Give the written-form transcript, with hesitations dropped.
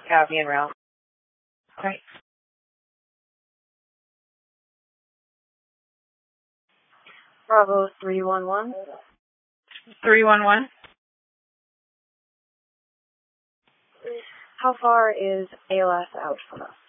Copy and route. Right. Bravo 311. 311. How far is ALS out from us?